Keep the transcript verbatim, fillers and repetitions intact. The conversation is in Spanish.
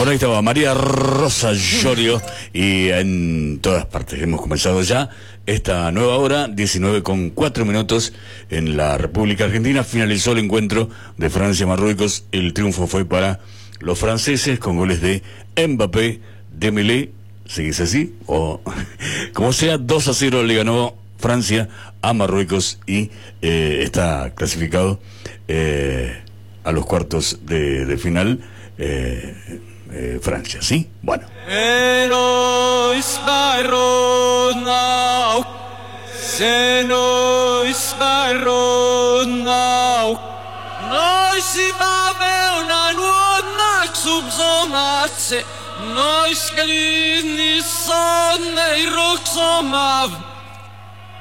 Por ahí estaba María Rosa Llorio y en todas partes hemos comenzado ya esta nueva hora, diecinueve con cuatro minutos en la República Argentina. Finalizó el encuentro de Francia-Marruecos. El triunfo fue para los franceses con goles de Mbappé, Dembélé, ¿se dice así? O como sea, dos a cero le ganó Francia a Marruecos y eh, está clasificado eh, a los cuartos de, de final. Eh, eh, Francia, ¿sí? Bueno. Noi skalini sonne i roksomavn